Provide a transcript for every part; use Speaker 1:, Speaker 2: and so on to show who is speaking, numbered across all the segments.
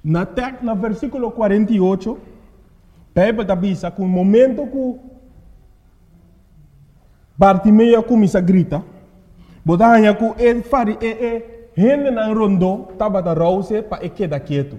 Speaker 1: Na versículo 48, Bíblia diz que no momento que Bartimeu começa a gritar, botava que ele fari gente na rondo estava da rouse para quedar quieto.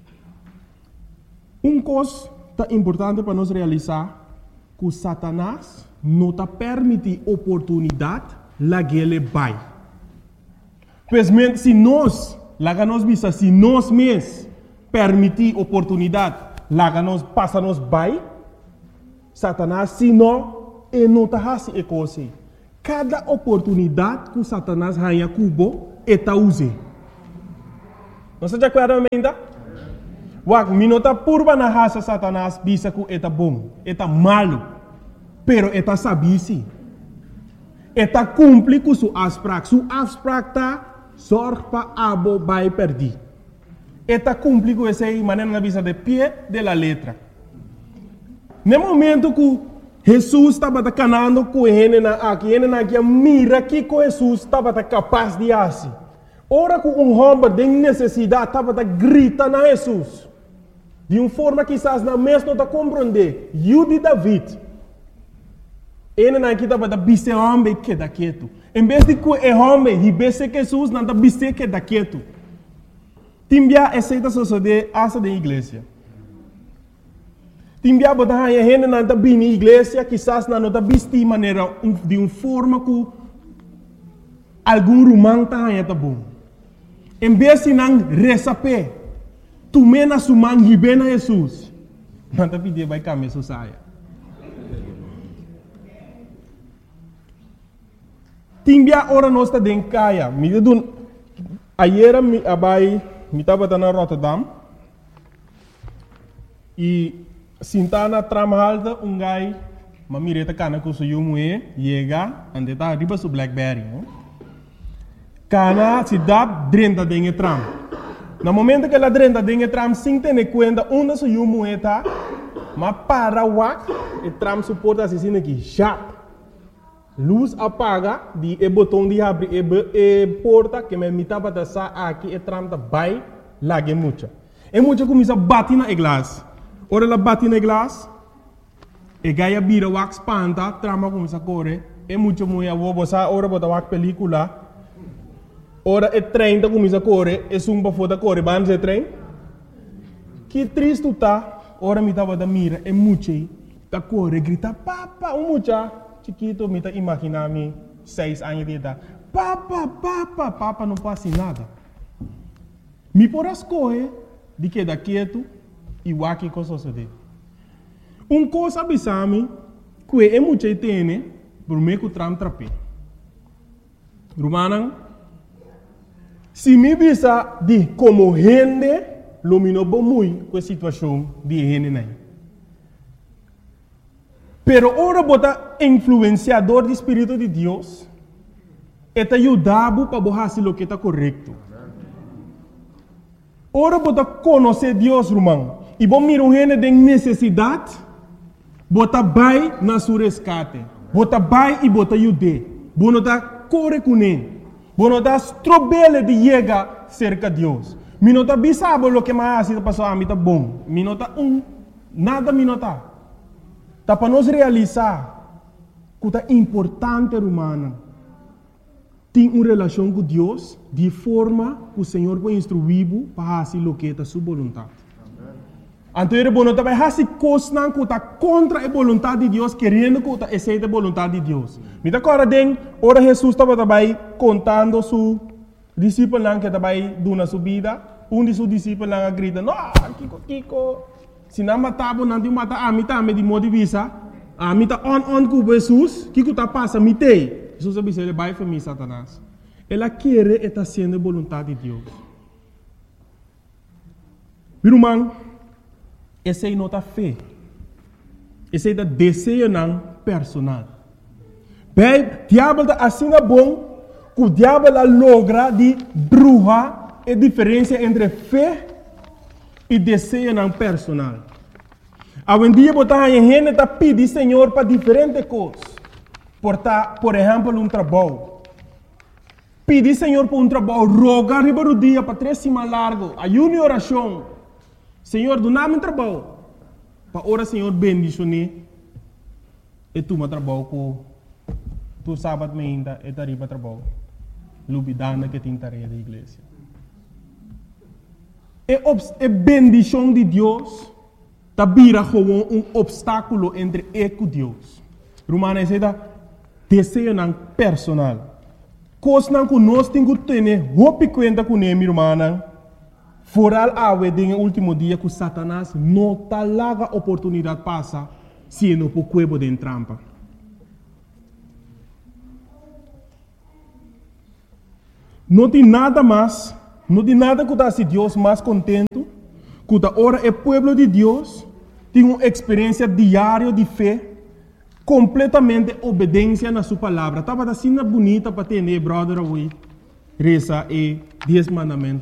Speaker 1: Coisa importante para nós realizar que Satanás não está permite oportunidade lá que ele vai. Pois se nós, lá que nós visa, se nós mesmos permitir oportunidade, lá que nós passa nos vai, Satanás se não, ele não está fazendo coisa. Cada oportunidade que Satanás ganha cubo, ele usa. Não se acorda ainda? Wak minota purba na raça Satanás bisa que ele bom, ele malo, pero ele sabe sim. Ele cumpre com sua abstract. Sua abstract sorge para abo vai perder. Ele cumpre com essa maneira na visa de pé de la letra. No momento que Jesus estava canando com ele aqui, mira que Jesus estava capaz de fazer. Ora que homem de necessidade estava gritando a Jesus. De uma forma que quizás na mesma não compreender. Eu de David. Ele não estava da bise homem que da quieto. Em vez de que o homem e bise que Jesus não da bise que da quieto. Timbia aceita suceder asa da igreja. Timbia botar a gente não da bem na igreja, quizás não da bise de maneira de uma forma que algum romano tá bom. Em vez de não receber tu mena sumang hibena Jesus. Manta pide vai kami susaya. Timbia ora nosta den kaya. Mi dun ayera mi abai mi tava na Rotterdam. E sintana tramhalda ungai mamireta kana ku suyumue yega ande ta riba su Blackberry. Kana sidap drenta den tram. No momento que ela drenta dentro do tram, sem ter conta onde se o moeda, mas para o e tram suporta assim aqui, já. Luz apaga, o botão de abrir e porta que me mitava da sa aqui e tram da vai lá que muita. E muita começa a bater na glass. Ora ela bate na glass, e gaia vira o espanta, trama começa a correr, e muita mulher vou botar ora botar o película. Ora é trem da começa a correr, é sumba foda correr, vamos é trem. Que triste tá, ora me tava da mira, é muito tá correr, grita papa, mucha, chiquito me tá imaginar me 6 anos de idade, papa não passa nada. Me por as correr, de que da quieto e o aqui coisa sucede. Coisa abisame, que é muito tem, por meio que tram trape. Romanan se me bisa de como gente, lumino muito com a situação de gente aí. Pero ora bota influenciador do Espírito de Deus, eta ajudava para fazer o que está correto. Ora bota conhecer Deus, irmão, e bom mira gente de necessidade, bota vai na sua resgate, bota vai e bota ajude, bota corre com ele. Bueno, das trobele de llegar cerca de Deus. Minota bisabo lo que mais está passando a mim tá bom. Minota nada minota. Tá para nós realizar que é importante humana. Tem uma relação com Deus de forma que o Senhor vai instruir para fazer o que é sua vontade. Então, ele não vai fazer coisas que está contra a vontade de Deus, querendo que está aceita a vontade de Deus. Me dá agora, ora Jesus estava contando su discípulo que estava dando sua vida. De seus discípulos grita, não, Kiko, se não matava, não te mata, a mim também de modo de vista, a mim está on com Jesus, Kiko está passando, me tem. Jesus disse, ele vai para mim, Satanás. Ela quer estar sendo a vontade de Deus. Irmão, essa é nota fé. Essa é o desejo personal. Bem, o diabo está assim bom, que o diabo logra de bruxa a diferença entre fé e desejo personal. Algum dia a gente está pedindo Senhor para diferentes coisas. Por exemplo, um trabalho. Pedir Senhor por um trabalho, rogar riba do dia para 3 semanas largo, ayuno e oração. Senhor, do nome trabalho. Para ora, Senhor, bendicione. E tu me trabalho com tu sábado ainda e tarifa trabalho. Lubidana que tem tarefa da igreja. E bendição de Deus tá vira como obstáculo entre eu e Deus. Romana diz desejo não personal. Coisa não que nós temos que ter roupa conta com ele, irmã. Foral awe den último dia que Satanás não tá larga oportunidade passa se não por cuebo de trampa. Não tem nada mais, não tem nada que dá se Deus mais contento, que da hora é povo de Deus tem uma experiência diária de fé, completamente obediência na sua palavra. Estava assim bonita para ter, brother, reza e 10 mandamentos.